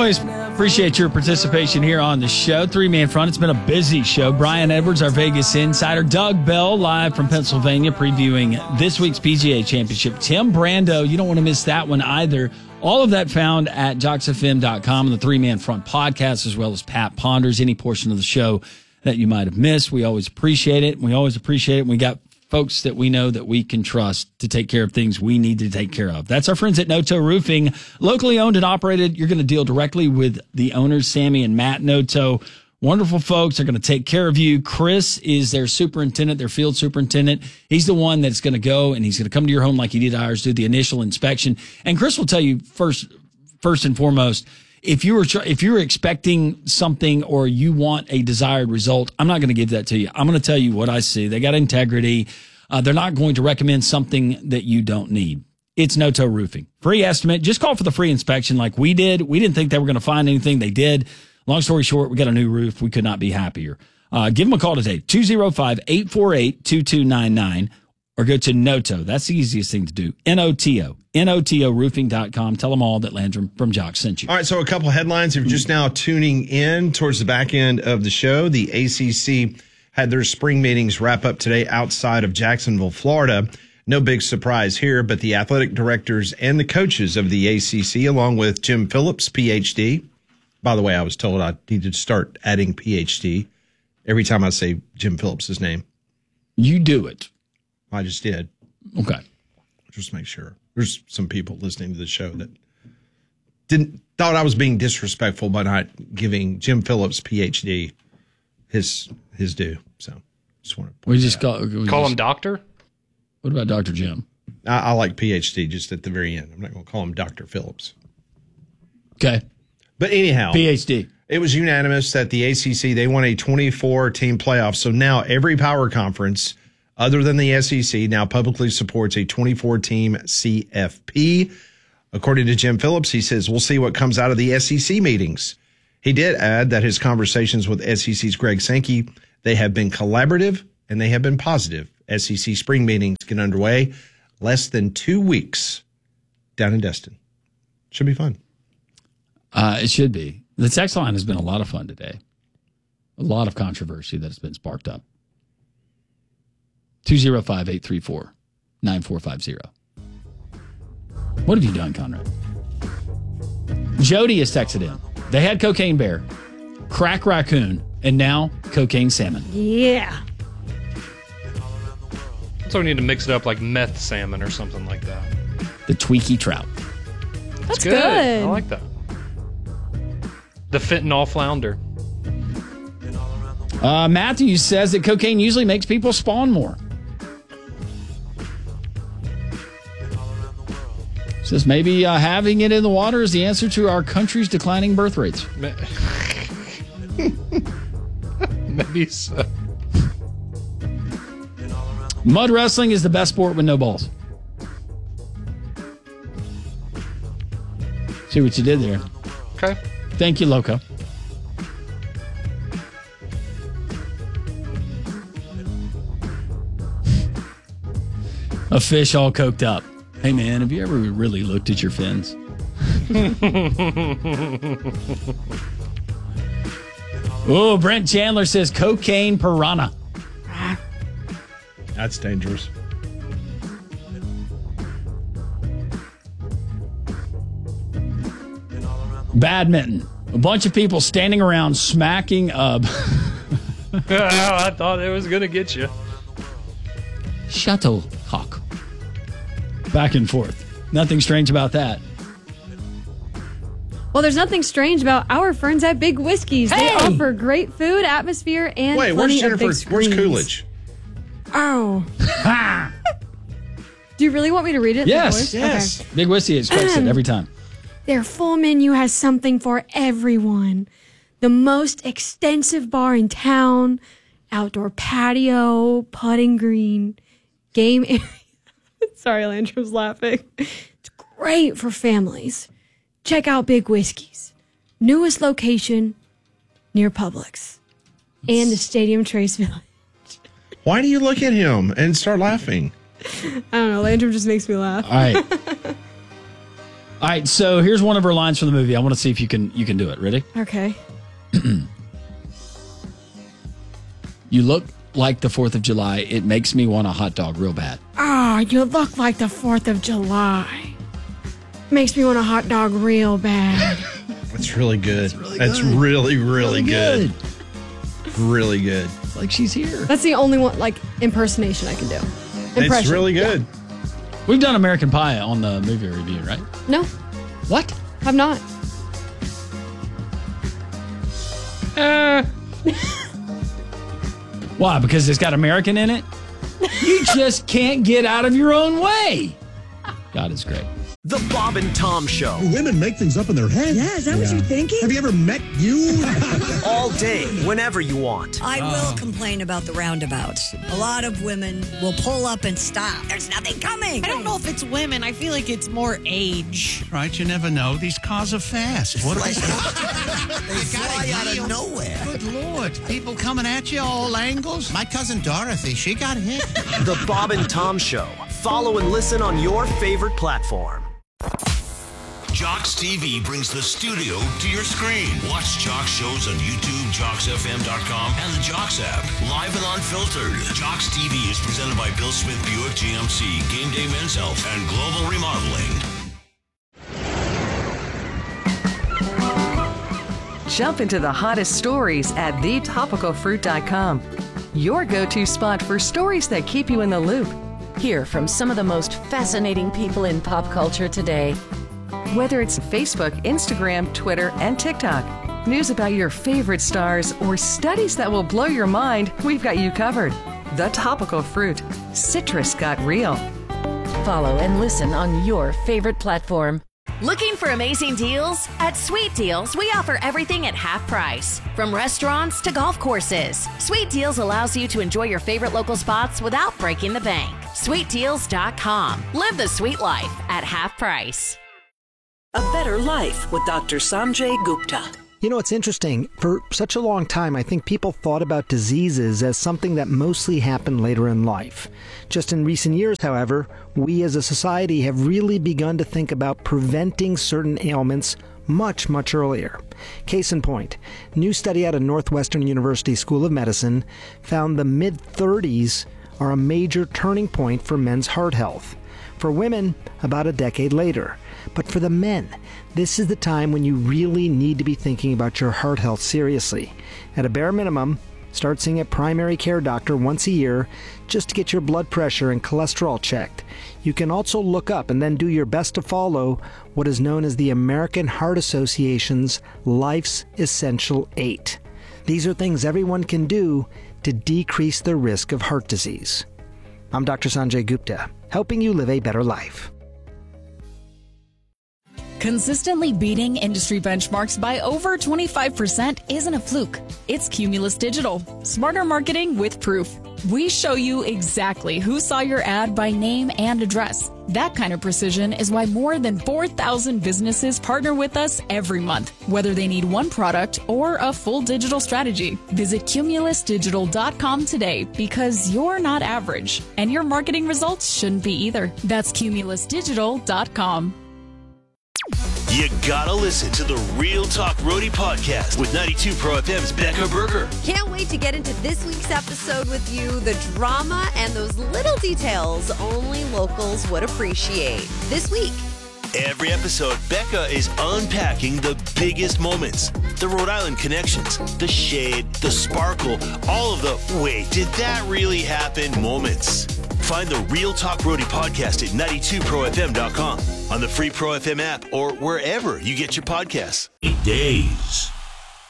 always appreciate your participation here on the show. Three-man front. It's been a busy show. Brian Edwards, our Vegas insider. Doug Bell, live from Pennsylvania, previewing this week's PGA Championship. Tim Brando, you don't want to miss that one either. All of that found at JocksFM.com and the Three-Man Front podcast, as well as Pat Ponders, any portion of the show that you might have missed. We always appreciate it. We always appreciate it. We got folks that we know that we can trust to take care of things we need to take care of. That's our friends at Noto Roofing. Locally owned and operated. You're going to deal directly with the owners, Sammy and Matt Noto. Wonderful folks. They're going to take care of you. Chris is their superintendent, their field superintendent. He's the one that's going to go and he's going to come to your home like he did ours, do the initial inspection. And Chris will tell you first and foremost, if you were expecting something or you want a desired result, I'm not going to give that to you. I'm going to tell you what I see. They got integrity. They're not going to recommend something that you don't need. It's Noto Roofing. Free estimate. Just call for the free inspection like we did. We didn't think they were going to find anything. They did. Long story short, we got a new roof. We could not be happier. Give them a call today, 205-848-2299, or go to Noto. That's the easiest thing to do. N-O-T-O. NOTOroofing.com. Tell them all that Landrum from Jock sent you. All right, so a couple headlines. If you're just now tuning in towards the back end of the show, the ACC had their spring meetings wrap up today outside of Jacksonville, Florida. No big surprise here, but the athletic directors and the coaches of the ACC, along with Jim Phillips, Ph.D. By the way, I was told I needed to start adding Ph.D. every time I say Jim Phillips' name. You do it. I just did. Okay. Just make sure. There's some people listening to the show that thought I was being disrespectful by not giving Jim Phillips, Ph.D. his due. So just want to call him doctor. What about Dr. Jim? I like Ph.D. just at the very end. I'm not going to call him Dr. Phillips. Okay. But anyhow, Ph.D. It was unanimous that the ACC, they won a 24-team playoff. So now every power conference other than the SEC now publicly supports a 24-team CFP. According to Jim Phillips, he says, we'll see what comes out of the SEC meetings. He did add that his conversations with SEC's Greg Sankey, they have been collaborative and they have been positive. SEC spring meetings get underway less than 2 weeks down in Destin. Should be fun. It should be. The text line has been a lot of fun today. A lot of controversy that has been sparked up. 205-834-9450. What have you done, Conrad? Jody has texted in. They had Cocaine Bear, Crack Raccoon, and now Cocaine Salmon. Yeah. So we need to mix it up like meth salmon or something like that. The Tweaky Trout. That's good. I like that. The fentanyl flounder. Matthew says that cocaine usually makes people spawn more. Says maybe having it in the water is the answer to our country's declining birth rates. Maybe so. Mud wrestling is the best sport with no balls. See what you did there. Okay. Thank you, Loco. A fish all coked up. Hey, man, have you ever really looked at your fins? Oh, Brent Chandler says cocaine piranha. That's dangerous. Badminton. A bunch of people standing around smacking up. I thought it was going to get you. Shuttlecock. Back and forth. Nothing strange about that. Well, there's nothing strange about our friends at Big Whiskeys. They offer great food, atmosphere, and plenty of big screens. Where's Coolidge? Oh. Do you really want me to read it? Yes. Yes. Okay. Big Whiskey expects it every time. Their full menu has something for everyone. The most extensive bar in town, outdoor patio, putting green, game area. Sorry, Landrum's laughing. It's great for families. Check out Big Whiskeys. Newest location near Publix and the Stadium Trace Village. Why do you look at him and start laughing? I don't know. Landrum just makes me laugh. All right. All right, so here's one of her lines from the movie. I want to see if you can do it. Ready? Okay. You look like the 4th of July. It makes me want a hot dog real bad. Ah, you look like the 4th of July. Makes me want a hot dog real bad. That's really good. That's really, really good. Really good. It's like she's here. That's the only one, like, impersonation I can do. It's really good. Yeah. We've done American Pie on the movie review, right? No, What? I'm not. Why? Because it's got American in it? You just can't get out of your own way. God is great. The Bob and Tom Show. Women make things up in their head. Yeah, is that what you're thinking? Have you ever met you? All day, whenever you want. I will complain about the roundabouts. A lot of women will pull up and stop. There's nothing coming. I don't know if it's women. I feel like it's more age. Right, you never know. These cars are fast. What are they? They fly out of nowhere. Good Lord. People coming at you all angles. My cousin Dorothy, she got hit. The Bob and Tom Show. Follow and listen on your favorite platform. Jocks TV brings the studio to your screen. Watch Jocks shows on YouTube, JocksFM.com, and the Jocks app. Live and unfiltered. Jocks TV is presented by Bill Smith Buick GMC, Game Day Men's Health, and Global Remodeling. Jump into the hottest stories at thetopicalfruit.com. Your go-to spot for stories that keep you in the loop. Hear from some of the most fascinating people in pop culture today. Whether it's Facebook, Instagram, Twitter, and TikTok, news about your favorite stars, or studies that will blow your mind, we've got you covered. The Topical Fruit. Citrus got real. Follow and listen on your favorite platform. Looking for amazing deals? At Sweet Deals, we offer everything at half price. From restaurants to golf courses, Sweet Deals allows you to enjoy your favorite local spots without breaking the bank. SweetDeals.com. Live the sweet life at half price. A Better Life with Dr. Sanjay Gupta. You know, it's interesting. For such a long time, I think people thought about diseases as something that mostly happened later in life. Just in recent years, however, we as a society have really begun to think about preventing certain ailments much, much earlier. Case in point, new study out of Northwestern University School of Medicine found the mid-30s are a major turning point for men's heart health. For women, about a decade later. But for the men, this is the time when you really need to be thinking about your heart health seriously. At a bare minimum, start seeing a primary care doctor once a year just to get your blood pressure and cholesterol checked. You can also look up and then do your best to follow what is known as the American Heart Association's Life's Essential 8. These are things everyone can do to decrease the risk of heart disease. I'm Dr. Sanjay Gupta, helping you live a better life. Consistently beating industry benchmarks by over 25% isn't a fluke. It's Cumulus Digital. Smarter marketing with proof. We show you exactly who saw your ad by name and address. That kind of precision is why more than 4,000 businesses partner with us every month, whether they need one product or a full digital strategy. Visit cumulusdigital.com today because you're not average, and your marketing results shouldn't be either. That's cumulusdigital.com. You gotta listen to the Real Talk Roadie podcast with 92 Pro FM's Becca Berger. Can't wait to get into this week's episode with you. The drama and those little details only locals would appreciate. This week. Every episode, Becca is unpacking the biggest moments. The Rhode Island connections, the shade, the sparkle, all of the wait, did that really happen moments. Find the Real Talk Roadie podcast at 92profm.com, on the free Pro FM app, or wherever you get your podcasts. 8 days.